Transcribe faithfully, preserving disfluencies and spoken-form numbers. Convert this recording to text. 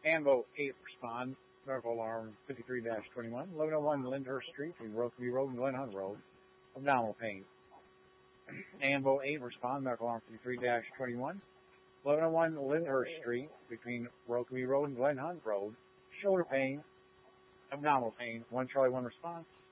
Anvo eight respond. Medical alarm fifty-three twenty-one. eleven oh one Lyndhurst Street between Rokeby Road and Glen Hunt Road. Abdominal pain. Anvo eight respond. Medical alarm fifty-three twenty-one. eleven oh one Lyndhurst Street between Rokeby Road and Glen Hunt Road. Shoulder pain. Abdominal pain. one Charlie one response.